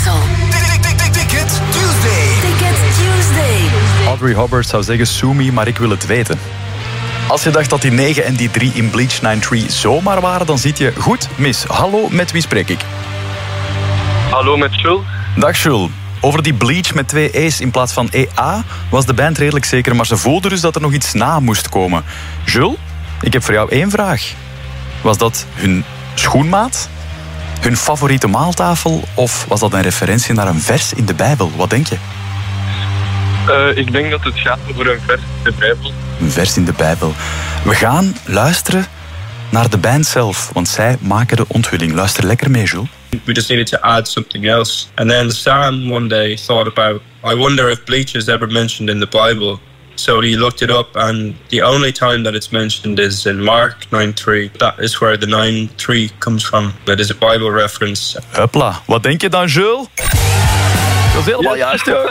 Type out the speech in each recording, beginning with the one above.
Brussel. Ticket Tuesday. Ticket Tuesday. Audrey Hobart zou zeggen, sue me, maar ik wil het weten. Als je dacht dat die 9 en die 3 in Bleach 9-3 zomaar waren, dan zit je goed mis. Hallo, met wie spreek ik? Hallo, met Jules. Dag Jules. Over die Bleach met 2 E's in plaats van EA was de band redelijk zeker, maar ze voelden dus dat er nog iets na moest komen. Jules, ik heb voor jou 1 vraag. Was dat hun schoenmaat? Hun favoriete maaltafel? Of was dat een referentie naar een vers in de Bijbel? Wat denk je? Ik denk dat het gaat over een vers in de Bijbel. Een vers in de Bijbel. We gaan luisteren naar de band zelf, want zij maken de onthulling. Luister lekker mee, Jules. We just needed to add something else. And then Sam one day thought about, I wonder if bleach is ever mentioned in the Bible. So he looked it up, and the only time that it's mentioned is in Mark 9:3. That is where the 9:3 comes from. That is a Bible reference. Hupla, wat denk je dan, Jules? Dat is helemaal juist, joh.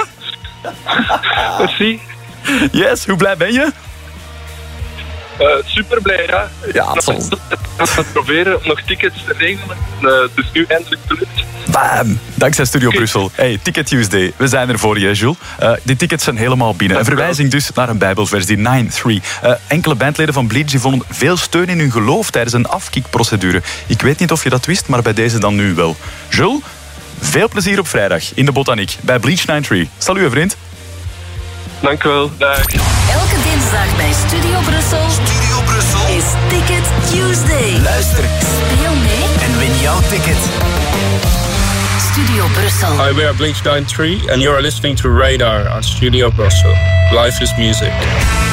Merci. Yes, hoe blij ben je? Super blij, ja. Ja, het zal... We gaan proberen om nog tickets te regelen. Dus nu eindelijk gelukt. Bam! Dankzij Studio Brussel. Hey, Ticket Tuesday. We zijn er voor je, Jules. Die tickets zijn helemaal binnen. Een verwijzing dus naar een Bijbelvers, die 9-3. Enkele bandleden van Bleach die vonden veel steun in hun geloof tijdens een afkickprocedure. Ik weet niet of je dat wist, maar bij deze dan nu wel. Jules, veel plezier op vrijdag in de Botaniek bij Bleach 9-3. Salut, vriend. Dank u wel. Dag. Elke dinsdag bij Studio Brussel is Ticket Tuesday. Luister Speel mee en win jouw ticket. Studio Brussel. Hi, we are Bleach 9:3, and you are listening to Radar on Studio Brussels. Life is music.